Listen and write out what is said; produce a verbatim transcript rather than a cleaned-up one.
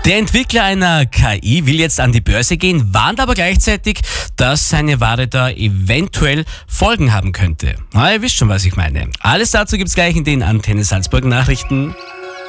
Der Entwickler einer K I will jetzt an die Börse gehen, warnt aber gleichzeitig, dass seine Ware da eventuell Folgen haben könnte. Na, ihr wisst schon, was ich meine. Alles dazu gibt's gleich in den Antenne Salzburg Nachrichten.